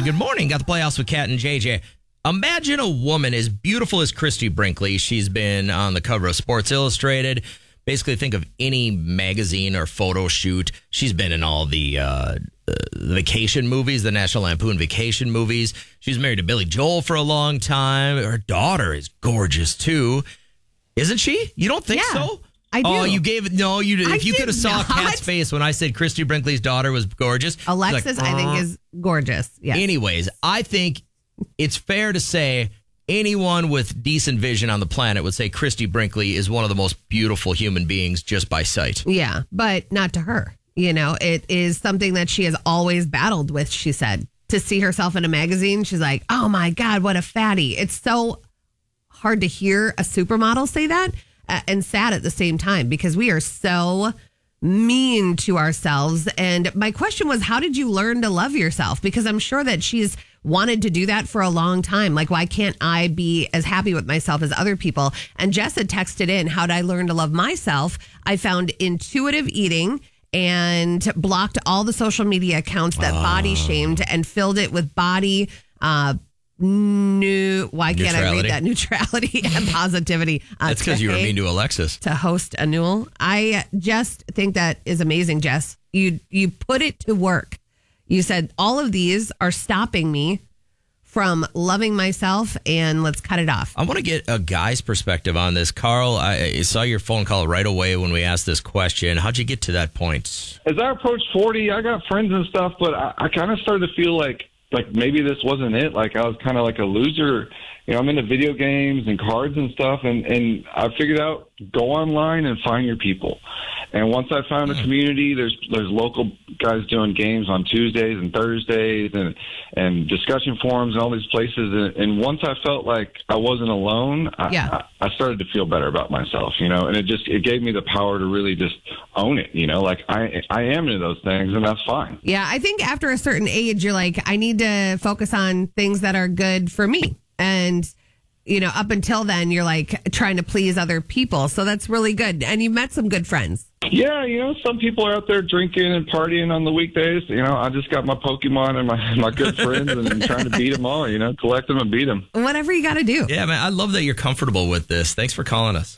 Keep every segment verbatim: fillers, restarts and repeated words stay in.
And good morning. Got the Playhouse with Kat and J J. Imagine a woman as beautiful as Christy Brinkley. She's been on the cover of Sports Illustrated. Basically, think of any magazine or photo shoot. She's been in all the uh, vacation movies, the National Lampoon vacation movies. She's married to Billy Joel for a long time. Her daughter is gorgeous, too. Isn't she? You don't think Yeah, so? I do. Oh, you gave it. No, you did. I If you did could have saw not. Kat's face when I said Christy Brinkley's daughter was gorgeous. Alexis, like, I think, "Uh." is gorgeous. Yes. Anyways, I think it's fair to say anyone with decent vision on the planet would say Christy Brinkley is one of the most beautiful human beings just by sight. Yeah, but not to her. You know, it is something that she has always battled with, she said. To see herself in a magazine, she's like, oh my God, what a fatty. It's so hard to hear a supermodel say that uh, and sad at the same time because we are so mean to ourselves. And my question was, how did you learn to love yourself? Because I'm sure that she's wanted to do that for a long time. Like, why can't I be as happy with myself as other people? And Jess had texted in, how did I learn to love myself? I found intuitive eating and blocked all the social media accounts that Oh. body shamed and filled it with body uh new why can't I read Neutrality. that neutrality and positivity. Uh, That's because you were today mean to Alexis. to host a Newell. I just think that is amazing, Jess. You you put it to work. You said all of these are stopping me from loving myself, and let's cut it off. I want to get a guy's perspective on this. Carl, I, I saw your phone call right away when we asked this question. How'd you get to that point? As I approached forty, I got friends and stuff, but I, I kind of started to feel like like maybe this wasn't it. Like I was kind of like a loser. You know, I'm into video games and cards and stuff, and, and I figured out go online and find your people. And once I found a community, there's there's local guys doing games on Tuesdays and Thursdays and and discussion forums and all these places. And, and once I felt like I wasn't alone, I, Yeah. I, I started to feel better about myself, you know, and it just it gave me the power to really just own it, you know, like I I am into those things and that's fine. Yeah, I think after a certain age, you're like, I need to focus on things that are good for me. And, you know, up until then, you're like trying to please other people. So that's really good. And you met some good friends. Yeah, you know, some people are out there drinking and partying on the weekdays. You know, I just got my Pokemon and my, my good friends and I'm trying to beat them all, you know, collect them and beat them. Whatever you got to do. Yeah, man, I love that you're comfortable with this. Thanks for calling us.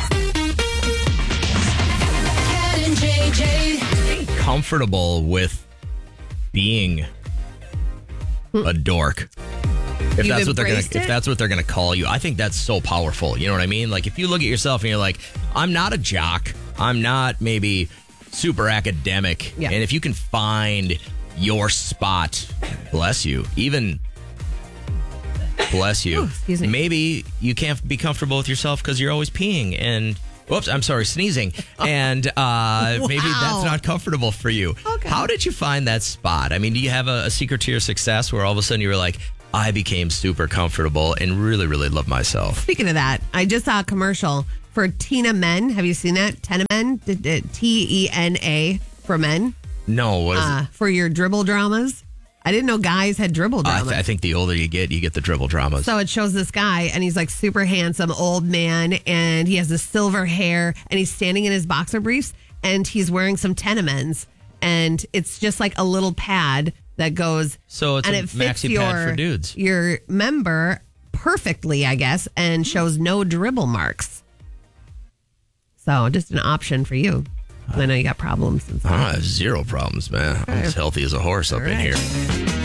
Kat and J J. Comfortable with being a dork. If You've that's what they're gonna embraced if it? that's what they're gonna call you, I think that's so powerful. You know what I mean? Like if you look at yourself and you're like, I'm not a jock, I'm not maybe super academic. Yeah. And if you can find your spot, bless you. Even bless you. Ooh, excuse me. Maybe you can't be comfortable with yourself because you're always peeing and whoops, I'm sorry, sneezing. And uh, maybe that's not comfortable for you. Okay. How did you find that spot? I mean, do you have a, a secret to your success where all of a sudden you were like, I became super comfortable and really, really love myself? Speaking of that, I just saw a commercial for Tina Men. Have you seen that? Tina Men? T E N A for men. No, what is Uh, it? for your dribble dramas. I didn't know guys had dribble I, dramas. th- I think the older you get, you get the dribble dramas. So it shows this guy, and he's like super handsome, old man, and he has the silver hair, and he's standing in his boxer briefs, and he's wearing some Tenemens, and it's just like a little pad that goes. So it's and a it fits maxi your, pad for dudes. Your member perfectly, I guess, and shows no dribble marks. So just an option for you. I know you got problems and stuff. I have zero problems, man. I'm as healthy as a horse up in right. here.